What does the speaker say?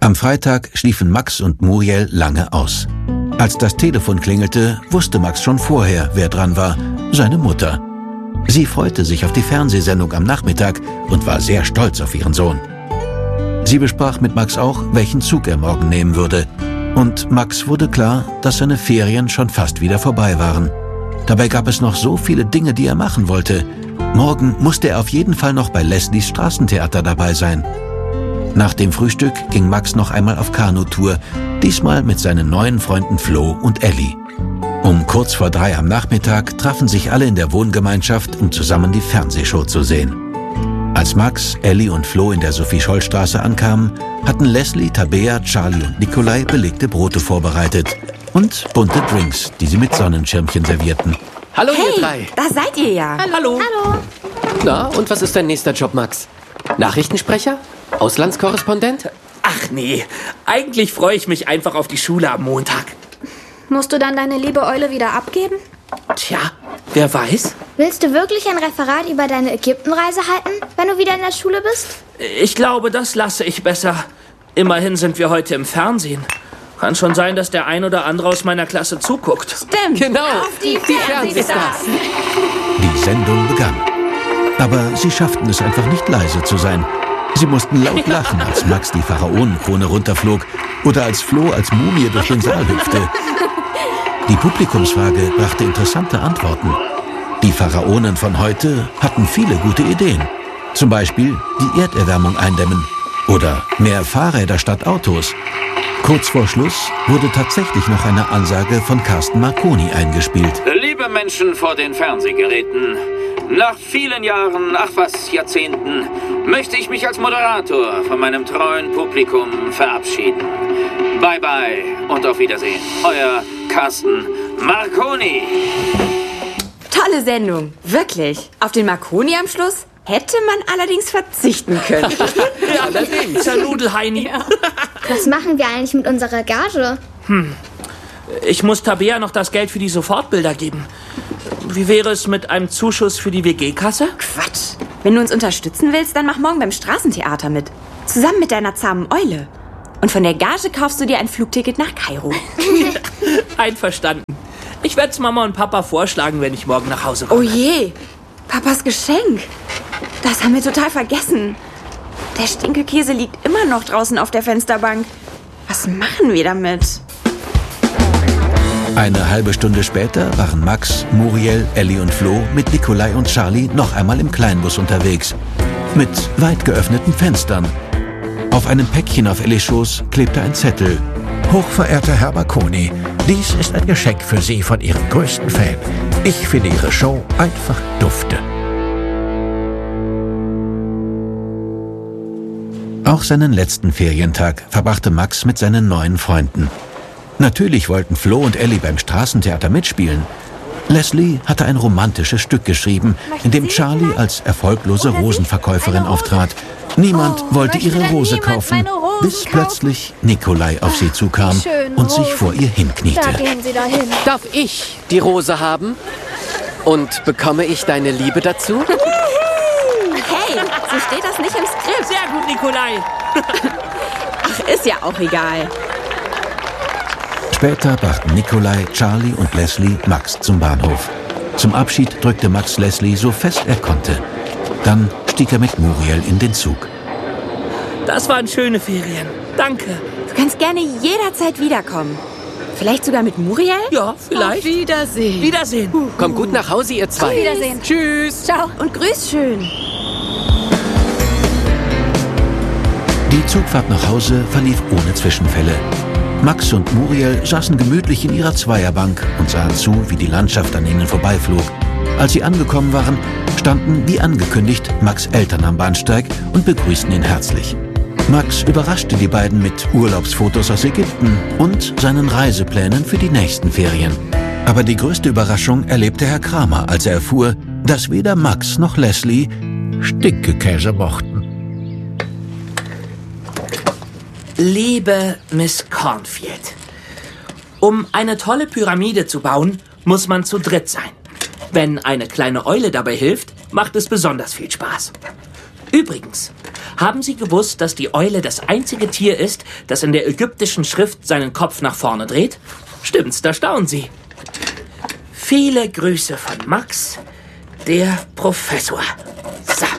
Am Freitag schliefen Max und Muriel lange aus. Als das Telefon klingelte, wusste Max schon vorher, wer dran war: seine Mutter. Sie freute sich auf die Fernsehsendung am Nachmittag und war sehr stolz auf ihren Sohn. Sie besprach mit Max auch, welchen Zug er morgen nehmen würde. Und Max wurde klar, dass seine Ferien schon fast wieder vorbei waren. Dabei gab es noch so viele Dinge, die er machen wollte. Morgen musste er auf jeden Fall noch bei Leslies Straßentheater dabei sein. Nach dem Frühstück ging Max noch einmal auf Kanutour, diesmal mit seinen neuen Freunden Flo und Elli. Um kurz vor 3 am Nachmittag trafen sich alle in der Wohngemeinschaft, um zusammen die Fernsehshow zu sehen. Als Max, Elli und Flo in der Sophie-Scholl-Straße ankamen, hatten Leslie, Tabea, Charlie und Nikolai belegte Brote vorbereitet und bunte Drinks, die sie mit Sonnenschirmchen servierten. Hallo, ihr drei. Da seid ihr ja. Hallo. Hallo. Na, und was ist dein nächster Job, Max? Nachrichtensprecher? Auslandskorrespondent? Ach nee, eigentlich freue ich mich einfach auf die Schule am Montag. Musst du dann deine liebe Eule wieder abgeben? Tja, wer weiß? Willst du wirklich ein Referat über deine Ägyptenreise halten, wenn du wieder in der Schule bist? Ich glaube, das lasse ich besser. Immerhin sind wir heute im Fernsehen. Kann schon sein, dass der ein oder andere aus meiner Klasse zuguckt. Stimmt. Genau, Auf die Fernsehstars. Die Sendung begann. Aber sie schafften es einfach nicht leise zu sein. Sie mussten laut lachen, als Max die Pharaonenkrone runterflog oder als Flo als Mumie durch den Saal hüpfte. Die Publikumsfrage brachte interessante Antworten. Die Pharaonen von heute hatten viele gute Ideen. Zum Beispiel die Erderwärmung eindämmen oder mehr Fahrräder statt Autos. Kurz vor Schluss wurde tatsächlich noch eine Ansage von Carsten Marconi eingespielt. Liebe Menschen vor den Fernsehgeräten, nach vielen Jahren, Jahrzehnten, möchte ich mich als Moderator von meinem treuen Publikum verabschieden. Bye bye und auf Wiedersehen. Euer Carsten Marconi. Tolle Sendung, wirklich. Auf den Marconi am Schluss hätte man allerdings verzichten können. Ja, allerdings. Der Nudelheini. Was machen wir eigentlich mit unserer Gage? Ich muss Tabea noch das Geld für die Sofortbilder geben. Wie wäre es mit einem Zuschuss für die WG-Kasse? Quatsch. Wenn du uns unterstützen willst, dann mach morgen beim Straßentheater mit. Zusammen mit deiner zahmen Eule. Und von der Gage kaufst du dir ein Flugticket nach Kairo. Einverstanden. Ich werde es Mama und Papa vorschlagen, wenn ich morgen nach Hause komme. Oh je, Papas Geschenk. Das haben wir total vergessen. Der Stinkekäse liegt immer noch draußen auf der Fensterbank. Was machen wir damit? Eine halbe Stunde später waren Max, Muriel, Elli und Flo mit Nikolai und Charlie noch einmal im Kleinbus unterwegs. Mit weit geöffneten Fenstern. Auf einem Päckchen auf Ellis Schoß klebte ein Zettel. Hochverehrter Herr Marconi, dies ist ein Geschenk für Sie von Ihrem größten Fan. Ich finde Ihre Show einfach dufte. Auch seinen letzten Ferientag verbrachte Max mit seinen neuen Freunden. Natürlich wollten Flo und Elli beim Straßentheater mitspielen. Leslie hatte ein romantisches Stück geschrieben, in dem Charlie als erfolglose Rosenverkäuferin auftrat. Niemand wollte ihre Rose kaufen, bis plötzlich Nikolai auf sie zukam und sich vor ihr hinkniete. Da gehen Sie dahin. Darf ich die Rose haben? Und bekomme ich deine Liebe dazu? Hey, so steht das nicht im Skript. Sehr gut, Nikolai. Ach, ist ja auch egal. Später brachten Nikolai, Charlie und Leslie Max zum Bahnhof. Zum Abschied drückte Max Leslie so fest er konnte. Dann stieg er mit Muriel in den Zug. Das waren schöne Ferien. Danke. Du kannst gerne jederzeit wiederkommen. Vielleicht sogar mit Muriel? Ja, vielleicht. Auf Wiedersehen. Wiedersehen. Kommt gut nach Hause, ihr zwei. Auf Wiedersehen. Tschüss. Ciao. Und grüß schön. Die Zugfahrt nach Hause verlief ohne Zwischenfälle. Max und Muriel saßen gemütlich in ihrer Zweierbank und sahen zu, wie die Landschaft an ihnen vorbeiflog. Als sie angekommen waren, standen, wie angekündigt, Max' Eltern am Bahnsteig und begrüßten ihn herzlich. Max überraschte die beiden mit Urlaubsfotos aus Ägypten und seinen Reiseplänen für die nächsten Ferien. Aber die größte Überraschung erlebte Herr Kramer, als er erfuhr, dass weder Max noch Leslie Stinkekäse mochten. Liebe Miss Cornfield, um eine tolle Pyramide zu bauen, muss man zu dritt sein. Wenn eine kleine Eule dabei hilft, macht es besonders viel Spaß. Übrigens, Haben Sie gewusst, dass die Eule das einzige Tier ist, das in der ägyptischen Schrift seinen Kopf nach vorne dreht? Stimmt's, da staunen Sie. Viele Grüße von Max, der Professor.